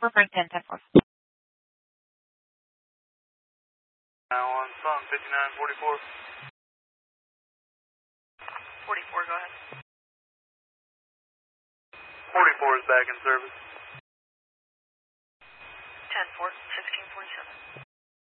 Referring 10-4. Now on Sun 5944. 44, go ahead. 44 is back in service.